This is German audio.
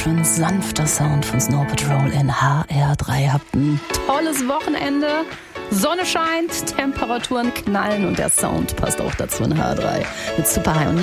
schön sanfter Sound von Snow Patrol in HR3. Habt ein tolles Wochenende. Sonne scheint, Temperaturen knallen und der Sound passt auch dazu in HR3 mit Super High. Und